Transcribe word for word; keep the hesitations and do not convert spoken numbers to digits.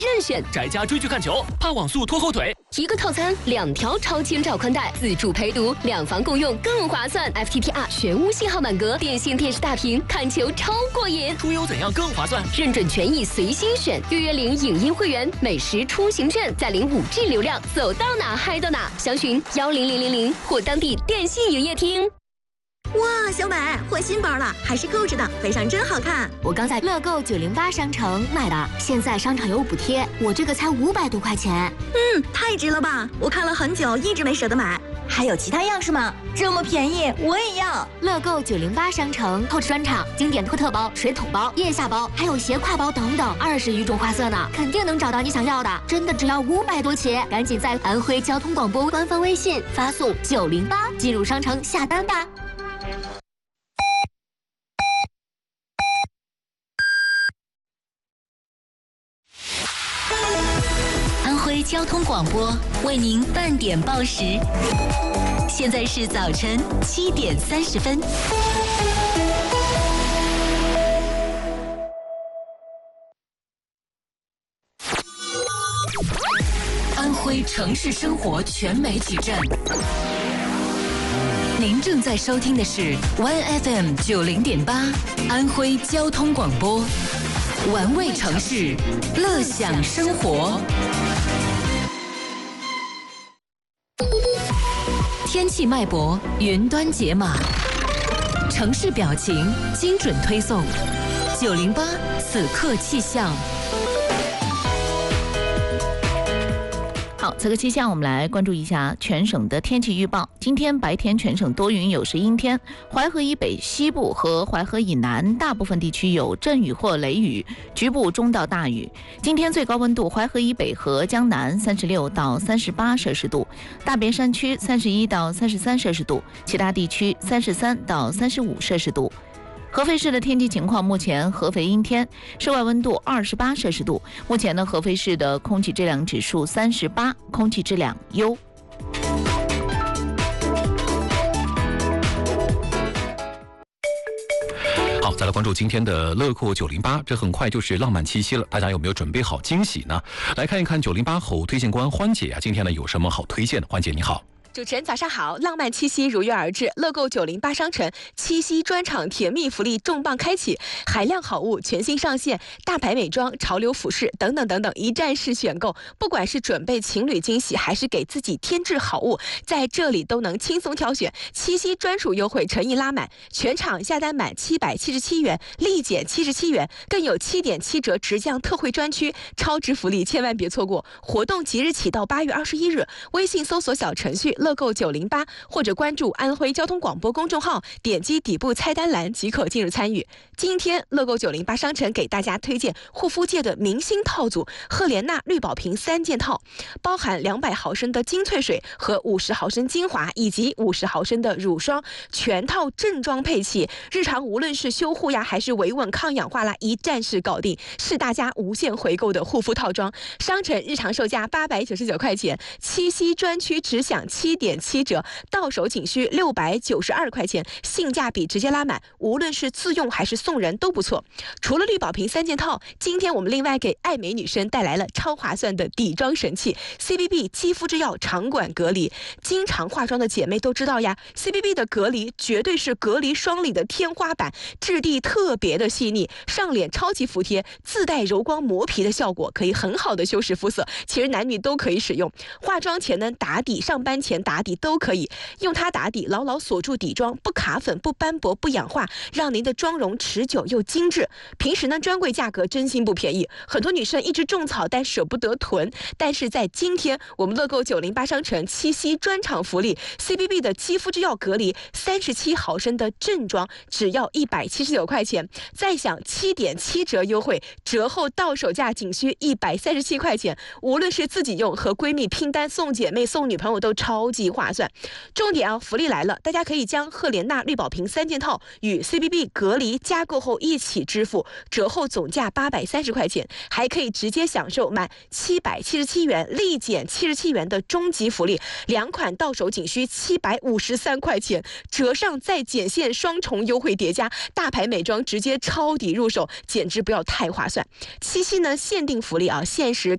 任选。 宅家追剧看球，怕网速拖后腿。 一个套餐，两条超千兆宽带，自助陪读，两房共用更划算。F T T R 全屋信号满格，电信电视大屏，看球超过瘾。 出游怎样更划算？ 认准权益随心选，月月领影音会员、美食出行券，再领五 G 流量，走到哪嗨到哪。详询幺零零零零或当地电信营业厅。 哇，小美换新包了，还是购置的，背上真好看。 我刚在乐购九零八商城买的，现在商场有补贴，我这个才五百多块钱。 嗯，太值了吧！我看了很久，一直没舍得买。 还有其他样式吗？这么便宜，我也要。 乐购九零八商城购置专场，经典托特包、水桶包、腋下包，还有斜挎包等等，二十余种花色呢，肯定能找到你想要的。真的只要五百多起，赶紧在安徽交通广播官方微信发送九零八进入商城下单吧。 安徽交通广播为您半点报时，现在是早晨七点三十分。安徽城市生活全媒体站，您正在收听的是 Y F M 九零点八安徽交通广播，玩味城市，乐享生活。天气脉搏，云端解码，城市表情，精准推送。九零八此刻气象。 好，此刻气象，我们来关注一下全省的天气预报。今天白天全省多云有时阴天，淮河以北、西部和淮河以南大部分地区有阵雨或雷雨，局部中到大雨。今天最高温度，淮河以北和江南三十六到三十八摄氏度，大别山区三十一到三十三摄氏度，其他地区三十三到三十五摄氏度。合肥市的天气情况，目前合肥阴天，室外温度二十八摄氏度。目前呢，合肥市的空气质量指数三十八，空气质量优。 好，再来关注今天的乐酷九零八，这很快就是浪漫七夕了，大家有没有准备好惊喜呢？来看一看九零八后推荐官欢姐啊，今天呢有什么好推荐的？欢姐你好。 主持人早上好，浪漫七夕如约而至，乐购九零八商城七夕专场甜蜜福利重磅开启，海量好物全新上线，大牌美妆、潮流服饰等等等等一站式选购，不管是准备情侣惊喜，还是给自己添置好物，在这里都能轻松挑选。七夕专属优惠诚意拉满，全场下单满七百七十七元立减七十七元，更有七点七折直降特惠专区，超值福利千万别错过！活动即日起到八月二十一日，微信搜索小程序乐购九零八或者关注安徽交通广播公众号，点击底部菜单栏即可进入参与。今天乐购九零八商城给大家推荐护肤界的明星套组赫莲娜绿宝瓶三件套，包含两百毫升的精粹水和五十毫升精华以及五十毫升的乳霜，全套正装配齐，日常无论是修护呀还是维稳抗氧化啦，一站式搞定，是大家无限回购的护肤套装。商城日常售价八百九十九块钱，七夕专区只享七点七折，到手仅需六百九十二块钱，性价比直接拉满，无论是自用还是送人都不错。除了绿宝瓶三件套，今天我们另外给爱美女生带来了超划算的底妆神器 C B B 肌肤之钥场馆隔离。经常化妆的姐妹都知道呀， C B B 的隔离绝对是隔离霜里的天花板，质地特别的细腻，上脸超级服帖，自带柔光磨皮的效果，可以很好的修饰肤色，其实男女都可以使用。化妆前呢打底，上班前打底都可以用它打底，牢牢锁住底妆，不卡粉、不斑驳、不氧化，让您的妆容持久又精致。平时呢专柜价格真心不便宜，很多女生一直种草但舍不得囤，但是在今天我们乐购九零八商城七夕专场福利 C B B 的肌肤之钥隔离三十七毫升的正装只要一百七十九块钱，再享七点七折优惠，折后到手价仅需一百三十七块钱，无论是自己用和闺蜜拼单送姐妹送女朋友都超级划算。重点啊，福利来了，大家可以将赫莲娜绿宝瓶三件套与 C B B 隔离加购后一起支付，折后总价八百三十块钱，还可以直接享受满七百七十七元立减七十七元的终极福利，两款到手仅需七百五十三块钱，折上再减线双重优惠叠加，大牌美妆直接抄底入手，简直不要太划算。七夕呢限定福利啊，限时